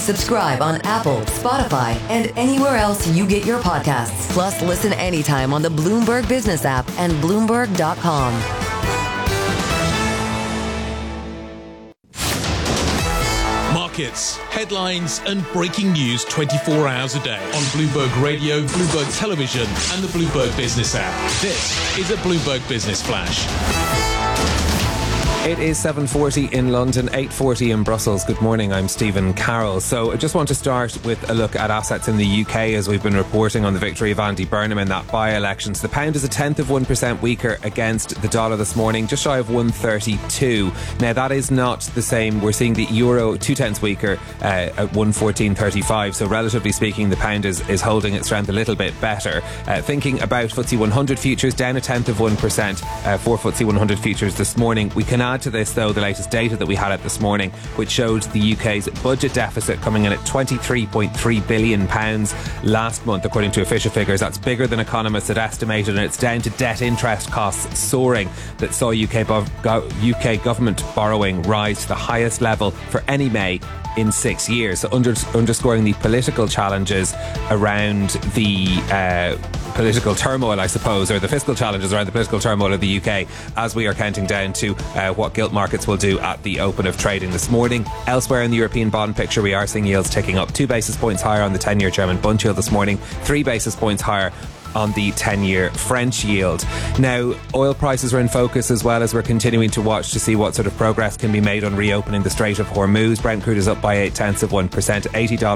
Subscribe on Apple, Spotify, and anywhere else you get your podcasts. Plus, listen anytime on the Bloomberg Business app and Bloomberg.com. Markets, headlines and breaking news 24 hours a day on Bloomberg Radio, Bloomberg Television and the Bloomberg Business app. This is a Bloomberg Business Flash. It is 7:40 in London, 8:40 in Brussels. Good morning, I'm Stephen Carroll. So I just want to start with a look at assets in the UK as we've been reporting on the victory of Andy Burnham in that by-election. So the pound is 1/10% weaker against the dollar this morning, just shy of 132. Now that is not the same. We're seeing the euro 2/10 weaker at 114.35. So relatively speaking, the pound is holding its strength a little bit better. Thinking about FTSE 100 futures, down 1/10% for FTSE 100 futures this morning. We can add to this, though, the latest data that we had this morning, which showed the UK's budget deficit coming in at £23.3 billion last month, according to official figures. That's bigger than economists had estimated, and it's down to debt interest costs soaring that saw UK government borrowing rise to the highest level for any May in 6 years, so underscoring the political challenges around the political turmoil, I suppose, or the fiscal challenges around the political turmoil of the UK as we are counting down to what gilt markets will do at the open of trading this morning. Elsewhere in the European bond picture, we are seeing yields ticking up 2 basis points higher on the 10-year German bund yield this morning, 3 basis points higher on the 10-year French yield. Now, oil prices are in focus as well as we're continuing to watch to see what sort of progress can be made on reopening the Strait of Hormuz. Brent crude is up by 0.8%,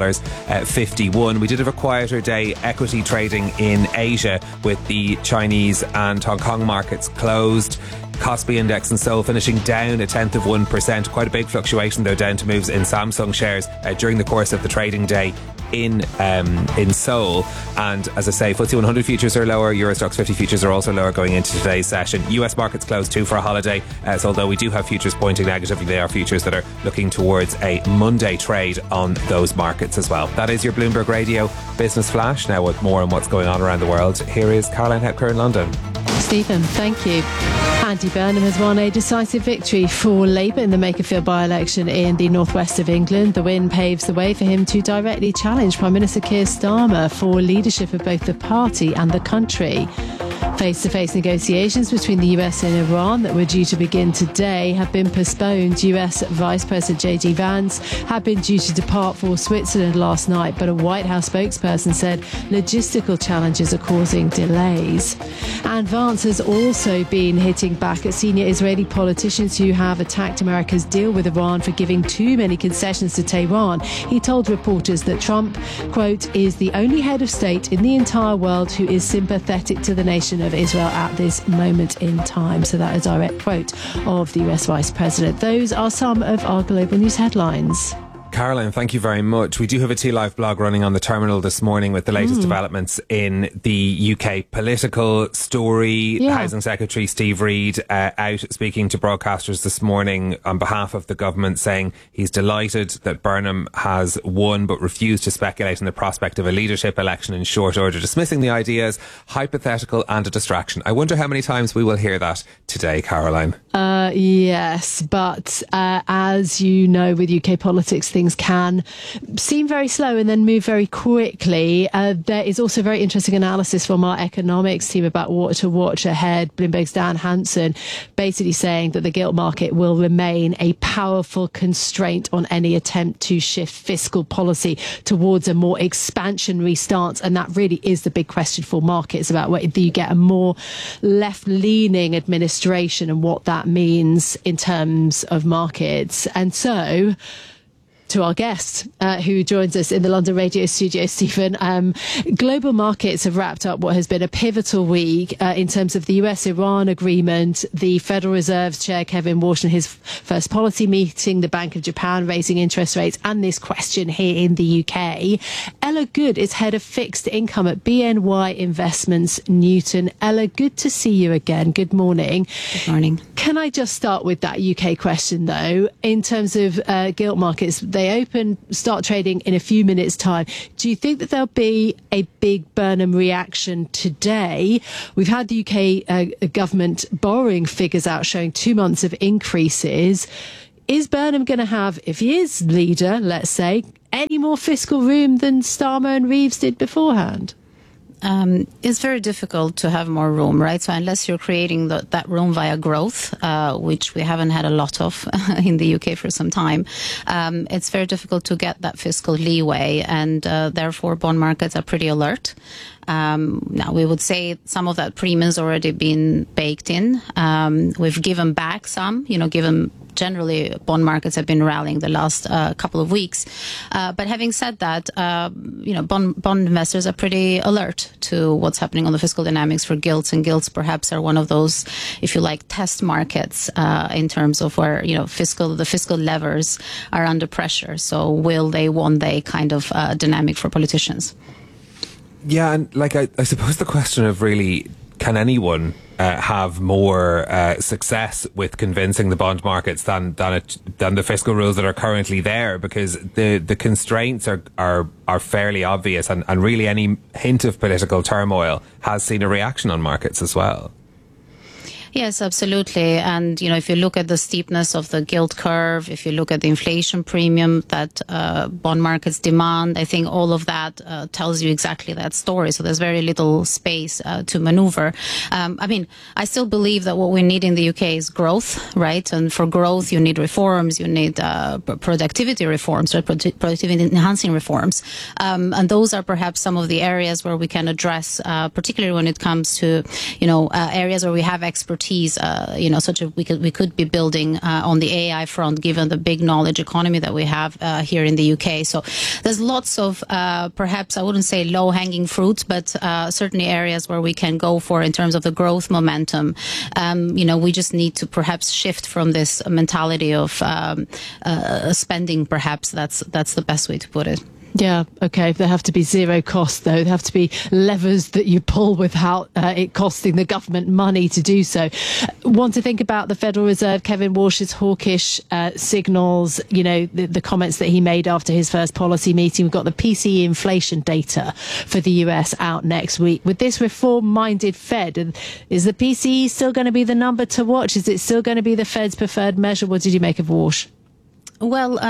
$80.51. We did have a quieter day equity trading in Asia with the Chinese and Hong Kong markets closed. Kospi index and Seoul finishing down 0.1%. Quite a big fluctuation, though, down to moves in Samsung shares during the course of the trading day in Seoul. And as I say, FTSE 100 futures are lower, Euro Stoxx 50 futures are also lower going into today's session. US markets closed too for a holiday, so although we do have futures pointing negatively, they are futures that are looking towards a Monday trade on those markets as well. That is your Bloomberg Radio Business Flash. Now with more on what's going on around the world, here is Caroline Hepker in London. Stephen, thank you. Andy Burnham has won a decisive victory for Labour in the Makerfield by-election in the northwest of England. The win paves the way for him to directly challenge Prime Minister Keir Starmer for leadership of both the party and the country. Face-to-face negotiations between the US and Iran that were due to begin today have been postponed. US Vice President J.D. Vance had been due to depart for Switzerland last night, but a White House spokesperson said logistical challenges are causing delays. And Vance has also been hitting back at senior Israeli politicians who have attacked America's deal with Iran for giving too many concessions to Tehran. He told reporters that Trump, quote, is the only head of state in the entire world who is sympathetic to the nation of Israel at this moment in time. So that is a direct quote of the US Vice President. Those are some of our global news headlines. Caroline, thank you very much. We do have a T-Live blog running on the terminal this morning with the latest developments in the UK political story. Yeah. Housing Secretary Steve Reid out speaking to broadcasters this morning on behalf of the government, saying he's delighted that Burnham has won but refused to speculate on the prospect of a leadership election in short order, dismissing the idea as hypothetical and a distraction. I wonder how many times we will hear that today, Caroline. Yes, but as you know, with UK politics, things can seem very slow and then move very quickly. There is also very interesting analysis from our economics team about what to watch ahead. Bloomberg's Dan Hansen basically saying that the gilt market will remain a powerful constraint on any attempt to shift fiscal policy towards a more expansionary stance. And that really is the big question for markets, about whether you get a more left-leaning administration and what that means in terms of markets. And so, to our guest who joins us in the London radio studio, Stephen. Global markets have wrapped up what has been a pivotal week in terms of the US-Iran agreement, the Federal Reserve's chair, Kevin Walsh, in his first policy meeting, the Bank of Japan raising interest rates, and this question here in the UK. Ella Good is head of fixed income at BNY Investments Newton. Ella, good to see you again. Good morning. Good morning. Can I just start with that UK question, though? In terms of gilt markets, they start trading in a few minutes' time. Do you think that there'll be a big Burnham reaction today? We've had the UK government borrowing figures out showing 2 months of increases. Is Burnham going to have, if he is leader, let's say, any any more fiscal room than Starmer and Reeves did beforehand? It's very difficult to have more room, right? So unless you're creating that room via growth, which we haven't had a lot of in the UK for some time, it's very difficult to get that fiscal leeway, and therefore bond markets are pretty alert. Now, we would say some of that premium has already been baked in. We've given back some, given generally bond markets have been rallying the last couple of weeks. But having said that, bond investors are pretty alert to what's happening on the fiscal dynamics for gilts, and gilts perhaps are one of those, if you like, test markets in terms of where, the fiscal levers are under pressure. So will they, won't they kind of dynamic for politicians. Yeah, and I suppose the question of really, can anyone have more success with convincing the bond markets than the fiscal rules that are currently there? Because the constraints are fairly obvious, and really any hint of political turmoil has seen a reaction on markets as well. Yes, absolutely. And, if you look at the steepness of the gilt curve, if you look at the inflation premium that bond markets demand, I think all of that tells you exactly that story. So there's very little space to maneuver. I still believe that what we need in the UK is growth, right? And for growth, you need reforms, you need productivity reforms, or productivity enhancing reforms. And those are perhaps some of the areas where we can address, particularly when it comes to, areas where we have expertise. Such as we could be building on the AI front, given the big knowledge economy that we have here in the UK. So there's lots of perhaps I wouldn't say low-hanging fruits, but certainly areas where we can go for in terms of the growth momentum. We just need to perhaps shift from this mentality of spending. Perhaps that's the best way to put it. Yeah, okay. There have to be zero cost, though. There have to be levers that you pull without it costing the government money to do so. Want to think about the Federal Reserve, Kevin Walsh's hawkish signals, the comments that he made after his first policy meeting. We've got the PCE inflation data for the US out next week. With this reform-minded Fed, is the PCE still going to be the number to watch? Is it still going to be the Fed's preferred measure? What did you make of Walsh? Well,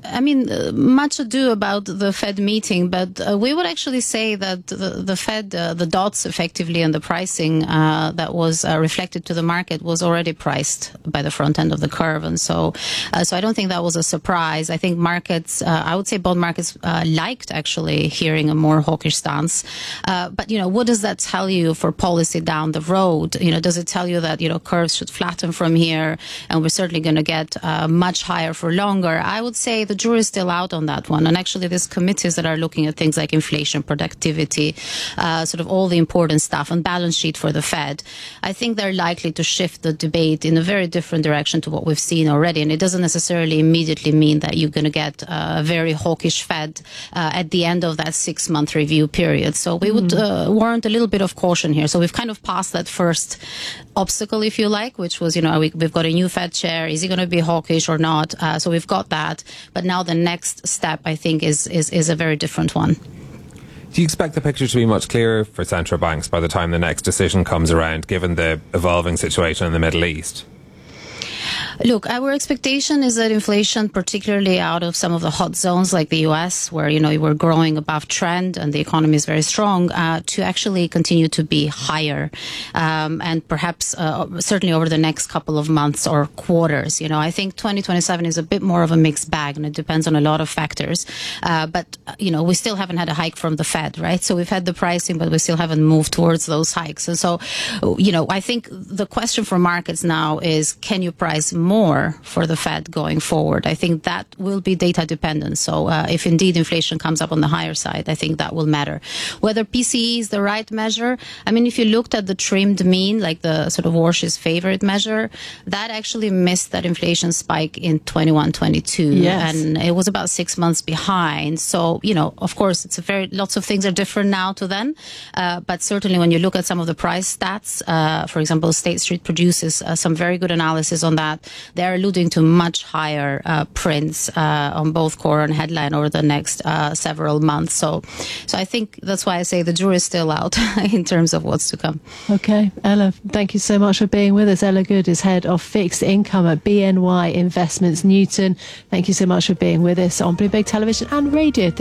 much ado about the Fed meeting, but we would actually say that the Fed, the dots effectively and the pricing that was reflected to the market was already priced by the front end of the curve. And so I don't think that was a surprise. I think markets, I would say bond markets liked actually hearing a more hawkish stance. But, what does that tell you for policy down the road? Does it tell you that, curves should flatten from here and we're certainly going to get much higher for longer? I would say the jury is still out on that one. And actually, there's committees that are looking at things like inflation, productivity, sort of all the important stuff, and balance sheet for the Fed. I think they're likely to shift the debate in a very different direction to what we've seen already. And it doesn't necessarily immediately mean that you're going to get a very hawkish Fed at the end of that 6-month review period. So we would warrant a little bit of caution here. So we've kind of passed that first obstacle, if you like, which was, we've got a new Fed chair. Is he going to be hawkish or not? So we've got that. But now the next step, I think, is a very different one. Do you expect the picture to be much clearer for central banks by the time the next decision comes around, given the evolving situation in the Middle East? Look, our expectation is that inflation, particularly out of some of the hot zones like the US, where, we're growing above trend and the economy is very strong, to actually continue to be higher. And perhaps certainly over the next couple of months or quarters. I think 2027 is a bit more of a mixed bag, and it depends on a lot of factors. But we still haven't had a hike from the Fed, right? So we've had the pricing, but we still haven't moved towards those hikes. And so, I think the question for markets now is, can you price more for the Fed going forward? I think that will be data dependent. So if indeed inflation comes up on the higher side, I think that will matter. Whether PCE is the right measure, if you looked at the trimmed mean, like the sort of Walsh's favorite measure, that actually missed that inflation spike in 21-22. Yes. And it was about 6 months behind. So, of course, lots of things are different now to then. But certainly when you look at some of the price stats, for example, State Street produces some very good analysis on that. They're alluding to much higher prints on both core and headline over the next several months. So I think that's why I say the jury is still out in terms of what's to come. Okay, Ella, thank you so much for being with us. Ella Good is head of fixed income at BNY Investments Newton. Thank you so much for being with us on Bloomberg Television and Radio.